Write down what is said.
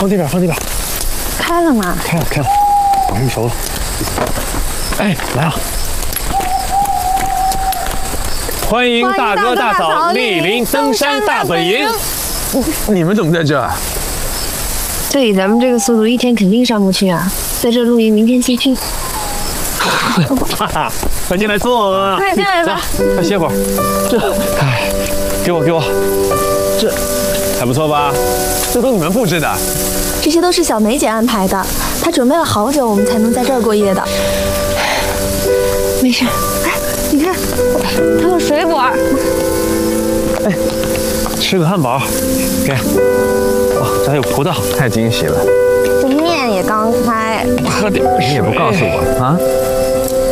放这边，放这边。 开了吗？ 开了，开了，我预熟了。哎，来了！欢迎大哥大嫂莅临登山大本营。你们怎么在这儿？ 对，咱们这个速度，一天肯定上不去啊！在这露营，明天继续。 哈哈，快进来坐。 快进来吧。 快歇会儿。这，哎，给我，这还不错吧？这都你们布置的。 这些都是小梅姐安排的，她准备了好久，我们才能在这儿过夜的。没事，哎，你看，还有水果。 哎，吃个汉堡，给。哇，这还有葡萄，太惊喜了。 这面也刚开， 喝点。你也不告诉我啊？